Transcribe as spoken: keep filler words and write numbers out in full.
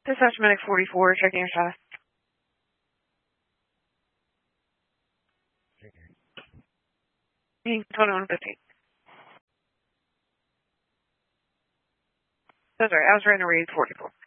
Dispatch Medic forty-four, checking your status. twenty-one fifteen. That's right, I was trying to read forty-four.